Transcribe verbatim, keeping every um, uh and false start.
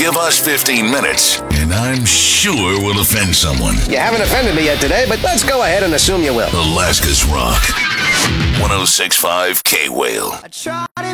Give us fifteen minutes, and I'm sure we'll offend someone. You haven't offended me yet today, but let's go ahead and assume you will. Alaska's Rock. one oh six point five K-Whale. I tried it